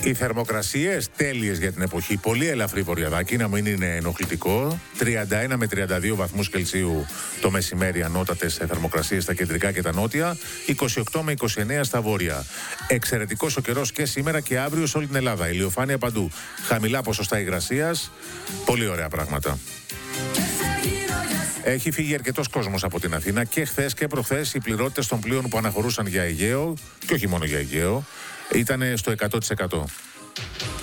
Οι θερμοκρασίες τέλειες για την εποχή. Πολύ ελαφρύ βορειαδάκι, να μην είναι ενοχλητικό. 31 με 32 βαθμούς Κελσίου το μεσημέρι, ανώτατες θερμοκρασίες στα κεντρικά και τα νότια. 28 με 29 στα βόρεια. Εξαιρετικός ο καιρός και σήμερα και αύριο σε όλη την Ελλάδα. Ηλιοφάνεια παντού. Χαμηλά ποσοστά υγρασίας. Πολύ ωραία πράγματα. Έχει φύγει αρκετός κόσμος από την Αθήνα και χθες και προχθές οι πληρότητες των πλοίων που αναχωρούσαν για Αιγαίο, και όχι μόνο για Αιγαίο, ήταν στο 100%.